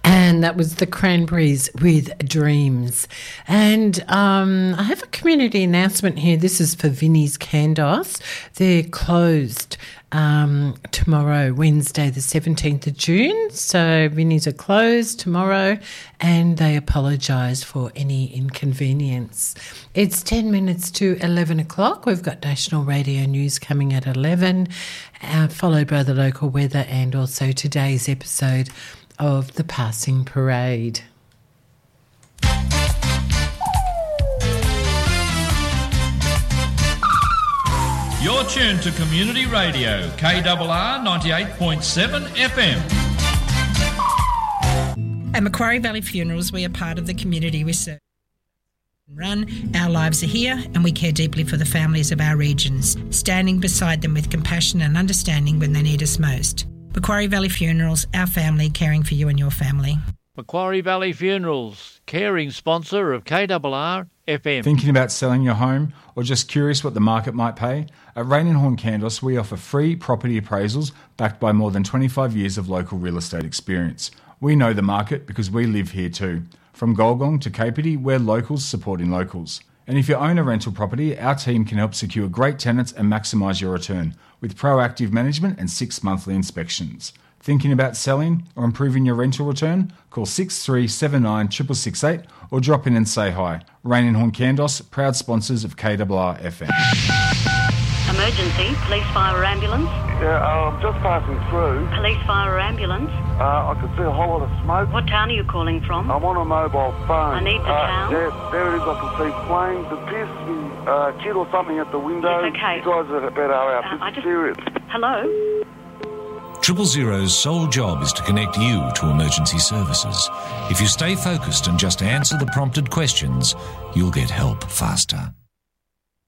And that was the Cranberries with Dreams. And I have a community announcement here. This is for Vinnie's Candos. They're closed tomorrow, Wednesday the 17th of June. So Vinnie's are closed tomorrow and they apologise for any inconvenience. It's 10 minutes to 11 o'clock. We've got national radio news coming at 11, followed by the local weather and also today's episode of the Passing Parade. You're tuned to Community Radio, KRR 98.7 FM. At Macquarie Valley Funerals, we are part of the community we serve. Run, our lives are here and we care deeply for the families of our regions, standing beside them with compassion and understanding when they need us most. Macquarie Valley Funerals, our family, caring for you and your family. Macquarie Valley Funerals, caring sponsor of KRR FM. Thinking about selling your home or just curious what the market might pay? At Rain and Horn Candos, we offer free property appraisals backed by more than 25 years of local real estate experience. We know the market because we live here too. From Golgong to Kapiti, we're locals supporting locals. And if you own a rental property, our team can help secure great tenants and maximise your return with proactive management and 6 monthly inspections. Thinking about selling or improving your rental return? Call 6379 668 or drop in and say hi. Rain and Horn Candos, proud sponsors of KRR FM. Emergency, police, fire, or ambulance? Yeah, I'm just passing through. Police, fire, or ambulance? I could see a whole lot of smoke. What town are you calling from? I'm on a mobile phone. I need the town. There it is. I can see flames. It appears to be a kid or something at the window. Yes, okay. You guys are better out. This is serious. Hello? 000's sole job is to connect you to emergency services. If you stay focused and just answer the prompted questions, you'll get help faster.